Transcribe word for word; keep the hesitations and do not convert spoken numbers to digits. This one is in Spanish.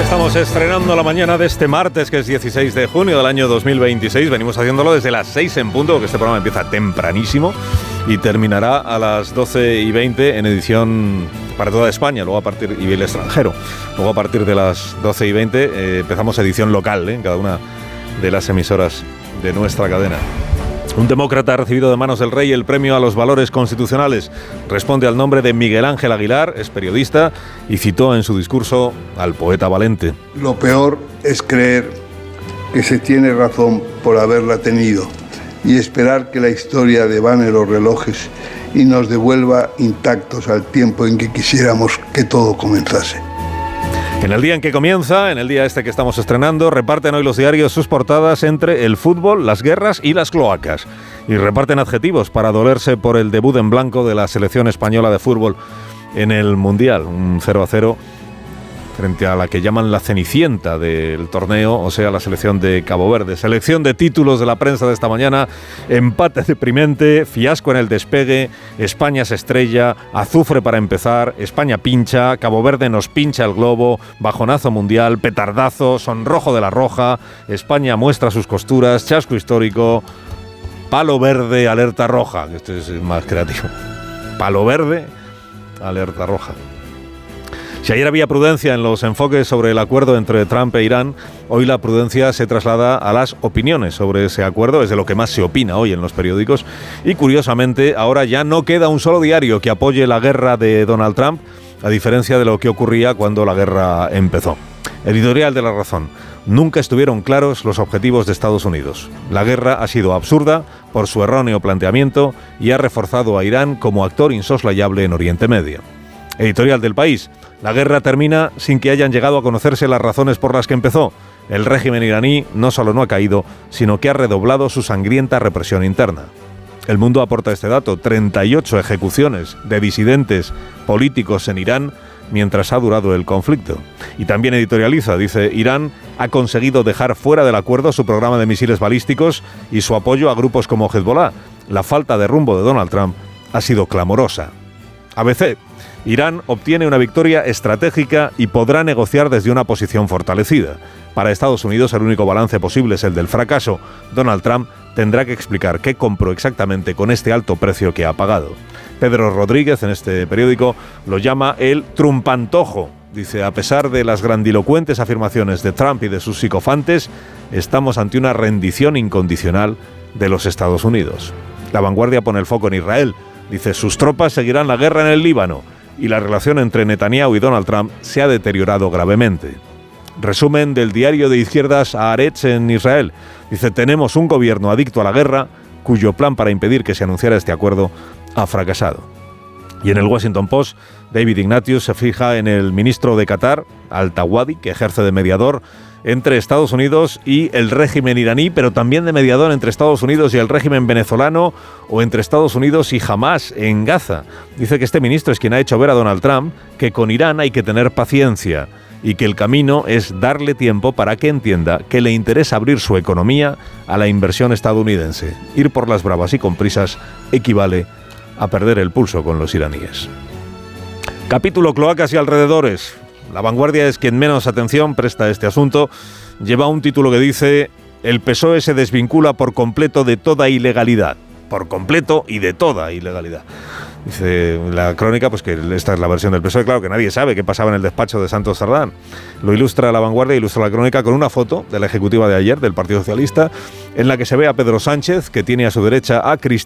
Estamos estrenando la mañana de este martes, que es dieciséis de junio del año dos mil veintiséis. Venimos haciéndolo desde las seis en punto, porque este programa empieza tempranísimo y terminará a las doce y veinte en edición para toda España, luego a partir y el extranjero. Luego a partir de las doce y veinte eh, empezamos edición local, ¿eh? en cada una de las emisoras de nuestra cadena. Un demócrata ha recibido de manos del rey el premio a los valores constitucionales. Responde al nombre de Miguel Ángel Aguilar, es periodista y citó en su discurso al poeta valente. Lo peor es creer que se tiene razón por haberla tenido y esperar que la historia devane los relojes y nos devuelva intactos al tiempo en que quisiéramos que todo comenzase. En el día en que comienza, en el día este que estamos estrenando, reparten hoy los diarios sus portadas entre el fútbol, las guerras y las cloacas. Y reparten adjetivos para dolerse por el debut en blanco de la selección española de fútbol en el Mundial. Un cero a cero frente a la que llaman la cenicienta del torneo, o sea, la selección de Cabo Verde. Selección de títulos de la prensa de esta mañana: empate deprimente, fiasco en el despegue, España se estrella, azufre para empezar, España pincha, Cabo Verde nos pincha el globo, bajonazo mundial, petardazo, sonrojo de la roja, España muestra sus costuras, chasco histórico, palo verde, alerta roja. Este es más creativo. Palo verde, alerta roja. Si ayer había prudencia en los enfoques sobre el acuerdo entre Trump e Irán, hoy la prudencia se traslada a las opiniones sobre ese acuerdo, es de lo que más se opina hoy en los periódicos, y curiosamente ahora ya no queda un solo diario que apoye la guerra de Donald Trump, a diferencia de lo que ocurría cuando la guerra empezó. Editorial de La Razón: nunca estuvieron claros los objetivos de Estados Unidos. La guerra ha sido absurda por su erróneo planteamiento y ha reforzado a Irán como actor insoslayable en Oriente Medio. Editorial del País: la guerra termina sin que hayan llegado a conocerse las razones por las que empezó. El régimen iraní no solo no ha caído, sino que ha redoblado su sangrienta represión interna. El Mundo aporta este dato: treinta y ocho ejecuciones de disidentes políticos en Irán mientras ha durado el conflicto. Y también editorializa, dice: Irán ha conseguido dejar fuera del acuerdo su programa de misiles balísticos y su apoyo a grupos como Hezbollah. La falta de rumbo de Donald Trump ha sido clamorosa. A B C: Irán obtiene una victoria estratégica y podrá negociar desde una posición fortalecida. Para Estados Unidos el único balance posible es el del fracaso. Donald Trump tendrá que explicar qué compró exactamente con este alto precio que ha pagado. Pedro Rodríguez, en este periódico, lo llama el trumpantojo. Dice: a pesar de las grandilocuentes afirmaciones de Trump y de sus psicofantes, estamos ante una rendición incondicional de los Estados Unidos. La Vanguardia pone el foco en Israel. Dice: sus tropas seguirán la guerra en el Líbano. Y la relación entre Netanyahu y Donald Trump se ha deteriorado gravemente. Resumen del diario de izquierdas Haaretz en Israel. Dice: tenemos un gobierno adicto a la guerra, cuyo plan para impedir que se anunciara este acuerdo ha fracasado. Y en el Washington Post, David Ignatius se fija en el ministro de Qatar, Al-Tawadi, que ejerce de mediador entre Estados Unidos y el régimen iraní, pero también de mediador entre Estados Unidos y el régimen venezolano, o entre Estados Unidos y Hamás en Gaza. Dice que este ministro es quien ha hecho ver a Donald Trump que con Irán hay que tener paciencia y que el camino es darle tiempo para que entienda que le interesa abrir su economía a la inversión estadounidense. Ir por las bravas y con prisas equivale a perder el pulso con los iraníes. Capítulo cloacas y alrededores. La Vanguardia es quien menos atención presta a este asunto. Lleva un título que dice: el P S O E se desvincula por completo de toda ilegalidad. Por completo y de toda ilegalidad. Dice la crónica, pues que esta es la versión del P S O E, claro que nadie sabe qué pasaba en el despacho de Santos Cerdán. Lo ilustra La Vanguardia, ilustra la crónica con una foto de la ejecutiva de ayer, del Partido Socialista, en la que se ve a Pedro Sánchez, que tiene a su derecha a Cristina